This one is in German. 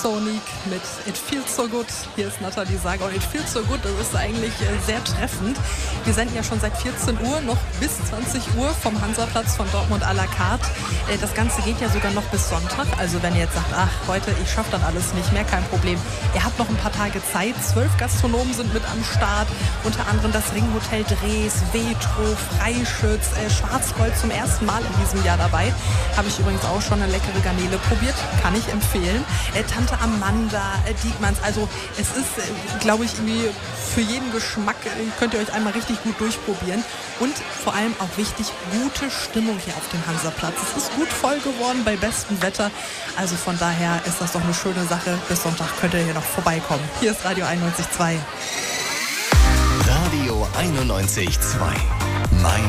Sonic mit It Feels So Good. Hier ist Nathalie Sager und It Feels So Good, das ist eigentlich sehr treffend. Wir senden ja schon seit 14 Uhr, noch bis 20 Uhr vom Hansaplatz von Dortmund à la carte. Das Ganze geht ja sogar noch bis Sonntag. Also wenn ihr jetzt sagt, ach, heute, ich schaffe das alles nicht mehr, kein Problem. Ihr habt noch ein paar Tage Zeit. 12 Gastronomen sind mit am Start. Unter anderem das Ringhotel Drees, Vetro, Freischütz, Schwarzgold zum ersten Mal in diesem Jahr dabei. Habe ich übrigens auch schon eine leckere Garnele probiert, kann ich empfehlen. Tante Amanda, Diekmanns, also es ist, glaube ich, irgendwie für jeden Geschmack, könnt ihr euch einmal richtig gut durchprobieren. Und vor allem auch wichtig, gute Stimmung hier auf dem Hansaplatz. Es ist gut voll geworden bei bestem Wetter, also von daher ist das doch eine schöne Sache. Bis Sonntag könnt ihr hier noch vorbeikommen. Hier ist Radio 91.2. Radio 91.2.